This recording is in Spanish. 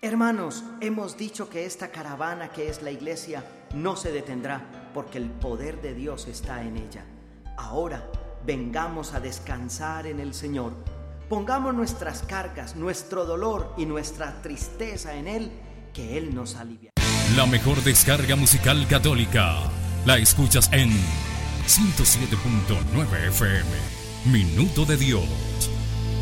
Hermanos, hemos dicho que esta caravana que es la iglesia no se detendrá porque el poder de Dios está en ella. Ahora vengamos a descansar en el Señor. Pongamos nuestras cargas, nuestro dolor y nuestra tristeza en Él, que Él nos alivia. La mejor descarga musical católica la escuchas en 107.9 FM. Minuto de Dios.